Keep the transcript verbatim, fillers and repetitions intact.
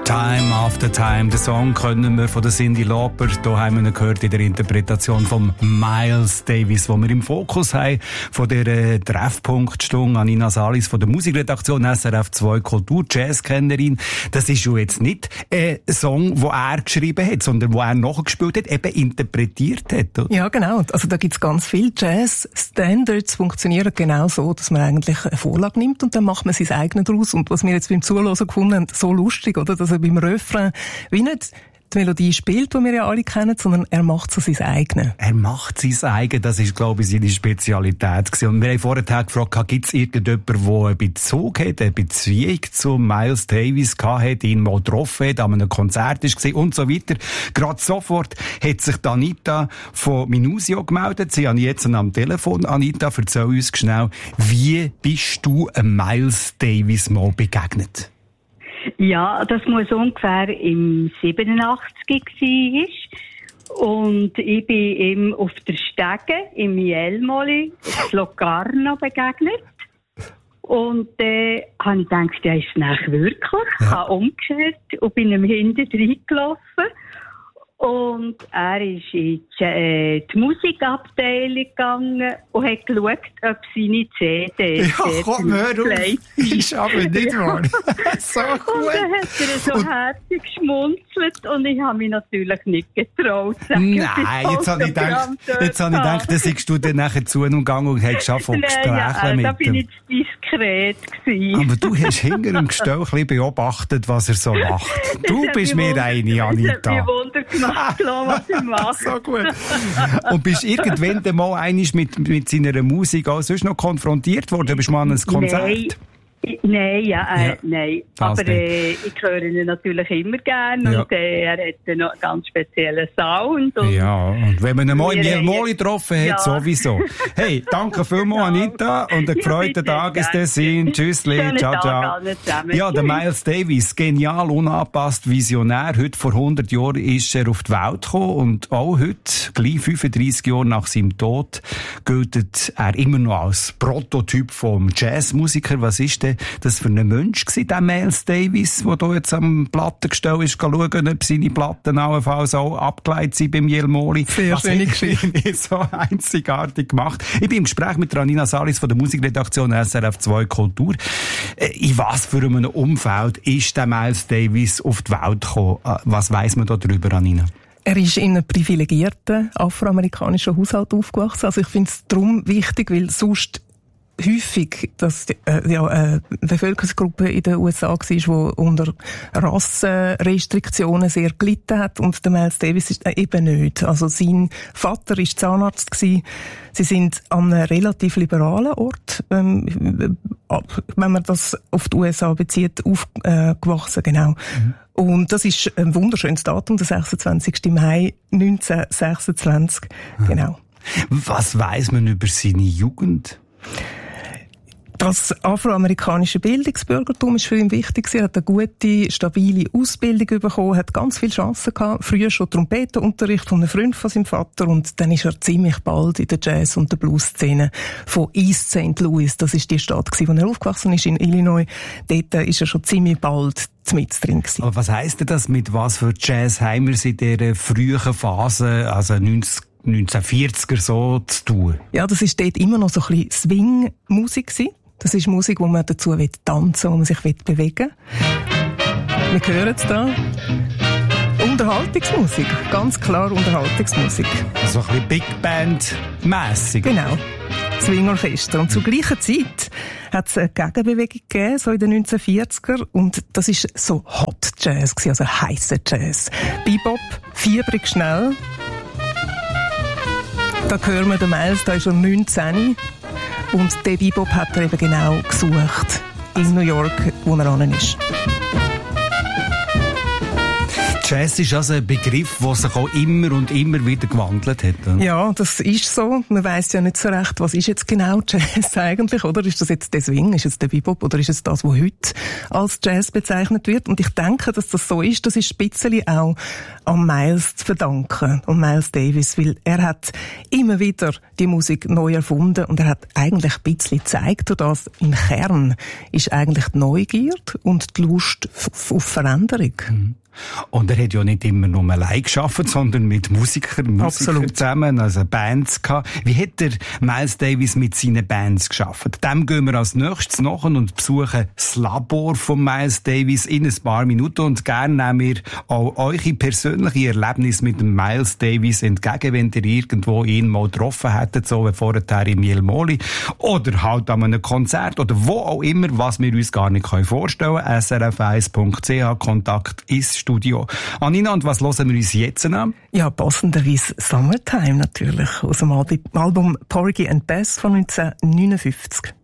Time After Time. Den Song kennen wir von der Cyndi Lauper. Hier haben wir ihn gehört in der Interpretation von Miles Davis, wo wir im Fokus haben von der äh, Treffpunktstunde. Anina Salis von der Musikredaktion S R F zwei Kultur, Jazzkennerin. Das ist ja jetzt nicht ein Song, den er geschrieben hat, sondern den er nachgespielt hat, eben interpretiert hat. Oder? Ja, genau. Also da gibt's ganz viele Jazz-Standards, funktionieren genau so, dass man eigentlich eine Vorlage nimmt und dann macht man sein eigenes daraus. Und was wir jetzt beim Zuhören gefunden haben, so lustig, oder? Dass er beim Refrain wie nicht die Melodie spielt, die wir ja alle kennen, sondern er macht so sein eigenes. Er macht sein eigenes, das ist, glaube ich, seine Spezialität gewesen. Und wir haben vorher gefragt, gibt es irgendjemanden, der einen Bezug hat, eine Beziehung zu Miles Davis gehabt, ihn mal getroffen hat, an einem Konzert war und so weiter. Gerade sofort hat sich Anita von Minusio gemeldet. Sie haben jetzt am Telefon. Anita, erzähl uns schnell, wie bist du einem Miles Davis mal begegnet? Ja, das muss ungefähr im siebenundachtzig gewesen sein. Und ich bin ihm auf der Stege im Jelmoli, in Locarno begegnet. Und dann äh, habe ich gedacht, der ist es wirklich. Ich habe umgekehrt und bin ihm hinten reingelaufen. Und er ist in die, äh, die Musikabteilung gegangen und hat geschaut, ob seine C D Ja, komm, hör auf. Ist aber nicht wahr. So gut. Und dann hat er so und herzig geschmunzelt und ich habe mich natürlich nicht getraut. Sagen, Nein, jetzt habe ich gedacht, jetzt habe ich gedacht, dann sagst du dann nachher zu und gegangen und hast schon von Gesprächen ja, mit ihm. Da bin ich zu diskret gewesen. Aber du hast hinter dem Gestell ein bisschen beobachtet, was er so macht. Du bist mir eine, Anita. Das hat mich Wunder gemacht, was er macht. So gut. Und bist irgendwann dann mal einmal mit, mit seiner Musik auch sonst noch konfrontiert worden? Bist du mal an ein Konzert? Nein. Nein, ja, äh, ja. nein. Aber äh, ich höre ihn natürlich immer gerne ja. Und äh, er hat einen ganz speziellen Sound. Und ja, und wenn man ihn mal im Jelmoli getroffen hat, ja. Sowieso. Hey, danke vielmals, Anita, und einen gefreuten Tag ist das sein. Tschüssli, ciao, ciao. Ja, der Miles Davis, genial, unangepasst, visionär. Heute vor hundert Jahren ist er auf die Welt gekommen und auch heute, gleich fünfunddreissig Jahre nach seinem Tod, gilt er immer noch als Prototyp vom Jazzmusiker. Was ist denn das für ein Mensch gewesen, der Miles Davis, der hier jetzt am Plattengestell ist, schauen, ob seine Platten allenfalls auch abgeleitet sind beim Jelmoli. Sehr schöne Geschichte. So einzigartig gemacht. Ich bin im Gespräch mit Anina Salis von der Musikredaktion S R F zwei Kultur. In was für einem Umfeld ist der Miles Davis auf die Welt gekommen? Was weiss man da drüber, Anina? Er ist in einem privilegierten afroamerikanischen Haushalt aufgewachsen. Also ich finde es darum wichtig, weil sonst häufig, dass äh, ja, eine Bevölkerungsgruppe in den U S A war, die unter Rassenrestriktionen sehr gelitten hat und der Miles Davis ist äh, eben nicht. Also sein Vater war Zahnarzt gewesen. Sie sind an einem relativ liberalen Ort, ähm, wenn man das auf die U S A bezieht, aufgewachsen, genau. Mhm. Und das ist ein wunderschönes Datum, der sechsundzwanzigsten Mai neunzehnhundertsechsundzwanzig, mhm. Genau. Was weiss man über seine Jugend? Das afroamerikanische Bildungsbürgertum ist für ihn wichtig. Er hat eine gute, stabile Ausbildung bekommen, hat ganz viele Chancen gehabt. Früher schon Trompetenunterricht von einem Freund von seinem Vater und dann ist er ziemlich bald in der Jazz- und der Blues-Szene von East Saint Louis. Das ist die Stadt, wo er aufgewachsen ist, in Illinois. Dort ist er schon ziemlich bald mit drin gewesen. Aber was heisst denn das? Mit was für Jazz haben wir in dieser frühen Phase, also neunzehnhundertvierziger so zu tun? Ja, das ist dort immer noch so ein bisschen Swing-Musik gewesen. Das ist Musik, wo man dazu tanzen will, wo man sich bewegen will. Wir hören es da. Unterhaltungsmusik. Ganz klar Unterhaltungsmusik. So ein bisschen Big Band-mässig. Genau. Swingorchester. Und zur gleichen Zeit hat es eine Gegenbewegung gegeben, so in den neunzehnhundertvierziger. Und das war so Hot Jazz, also heisser Jazz. Bebop, fiebrig schnell. Da hören wir den Miles, da ist er neunzehn. Und den Bebop hat er eben genau gesucht in New York, wo er ran ist. Jazz ist also ein Begriff, der sich auch immer und immer wieder gewandelt hat. Oder? Ja, das ist so. Man weiss ja nicht so recht, was ist jetzt genau Jazz eigentlich, oder? Ist das jetzt der Swing, ist es der Bebop oder ist es das, was heute als Jazz bezeichnet wird? Und ich denke, dass das so ist, das ist ein bisschen auch an Miles zu verdanken, an Miles Davis, weil er hat immer wieder die Musik neu erfunden und er hat eigentlich ein bisschen gezeigt, dass im Kern ist eigentlich die Neugierde und die Lust auf Veränderung. Mhm. Und er hat ja nicht immer nur allein gearbeitet, sondern mit Musikern, Musikern zusammen, also Bands gehabt. Wie hat der Miles Davis mit seinen Bands gearbeitet? Dem gehen wir als nächstes nach und besuchen das Labor von Miles Davis in ein paar Minuten. Und gerne nehmen wir auch eure persönliche Erlebnisse mit dem Miles Davis entgegen, wenn ihr irgendwo ihn mal getroffen hättet, so wie vorher im Jelmoli. Oder halt an einem Konzert oder wo auch immer, was wir uns gar nicht vorstellen können. S R F eins Punkt C H, Kontakt ist Studio. Anina, und was hören wir uns jetzt an? Ja, passenderweise Summertime natürlich, aus dem Album Porgy and Bess von neunzehnhundertneunundfünfzig.